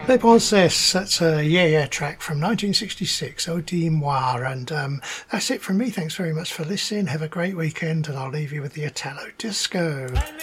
Les Princesses, that's a Yeah Yeah track from 1966, Au Moi. And that's it from me. Thanks very much for listening. Have a great weekend, and I'll leave you with the Italo Disco.